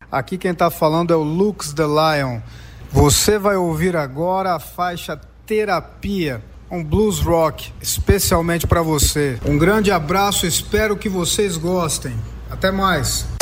Aqui quem está falando é o Lux the Lion. Você vai ouvir agora a faixa Terapia, um blues rock especialmente para você. Um grande abraço, espero que vocês gostem. Até mais.